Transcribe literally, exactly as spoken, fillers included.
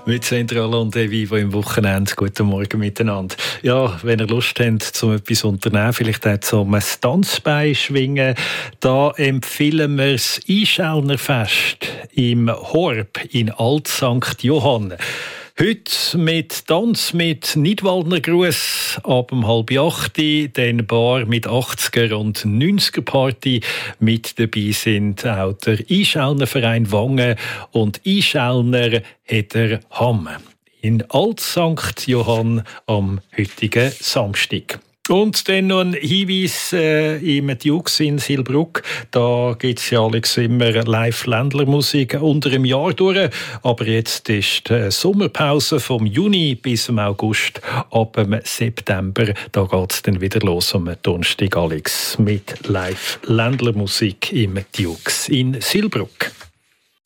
mit Central und Vivo im Wochenende. Guten Morgen miteinander. Ja, wenn ihr Lust habt, zum etwas zu unternehmen, vielleicht auch zum Tanzbein schwingen, da empfehlen wir das Einschaunerfest im Horb in Alt Sankt Johann. Heute mit Tanz, mit Nidwaldner Gruß ab um halb acht, dann Bar mit achtziger und neunziger Party. Mit dabei sind auch der Einschauner Verein Wangen und Einschauner Heder Hamm in Alt Sankt Johann am heutigen Samstag. Und dann noch ein Hinweis äh, im Dukes in Silbruck. Da gibt es ja Alex immer Live-Ländlermusik unter dem Jahr durch. Aber jetzt ist die Sommerpause vom Juni bis zum August. Ab dem September da geht es dann wieder los am Donnerstag, Alex, mit Live-Ländlermusik im Dukes in Silbruck.